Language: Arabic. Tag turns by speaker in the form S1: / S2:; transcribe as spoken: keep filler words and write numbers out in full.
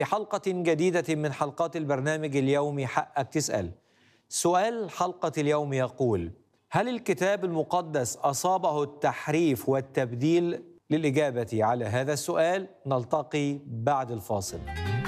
S1: في حلقة جديدة من حلقات البرنامج اليومي حقك تسأل. سؤال حلقة اليوم يقول: هل الكتاب المقدس أصابه التحريف والتبديل؟ للإجابة على هذا السؤال نلتقي بعد الفاصل.